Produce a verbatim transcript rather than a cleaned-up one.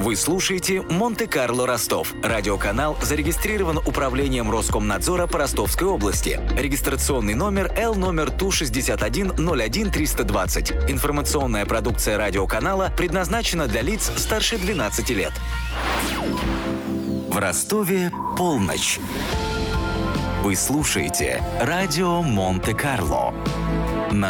Вы слушаете «Монте-Карло Ростов». Радиоканал зарегистрирован Управлением Роскомнадзора по Ростовской области. Регистрационный номер Л номер Ту шестьдесят один ноль один триста двадцать. Информационная продукция радиоканала предназначена для лиц старше двенадцати лет. В Ростове полночь. Вы слушаете радио Монте-Карло.